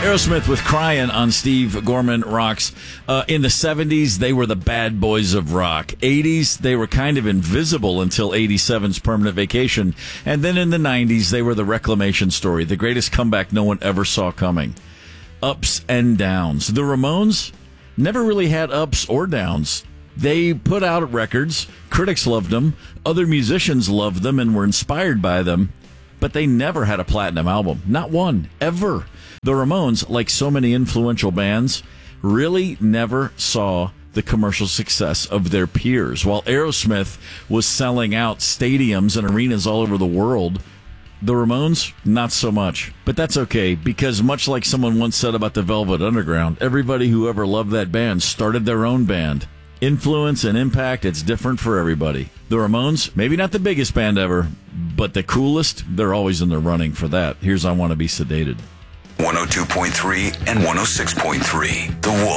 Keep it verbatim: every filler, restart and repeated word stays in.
Aerosmith with Crying on Steve Gorman Rocks. Uh, in the seventies, they were the bad boys of rock. eighties, they were kind of invisible until eighty-seven's Permanent Vacation. And then in the nineties, they were the Reclamation Story, the greatest comeback no one ever saw coming. Ups and downs. The Ramones never really had ups or downs. They put out records. Critics loved them. Other musicians loved them and were inspired by them. But they never had a platinum album. Not one. Ever. The Ramones, like so many influential bands, really never saw the commercial success of their peers. While Aerosmith was selling out stadiums and arenas all over the world, the Ramones, not so much. But that's okay, because much like someone once said about the Velvet Underground, everybody who ever loved that band started their own band. Influence and impact, it's different for everybody. The Ramones, maybe not the biggest band ever, but the coolest, they're always in the running for that. Here's I Want to Be Sedated. one oh two point three and one oh six point three, The Wolf.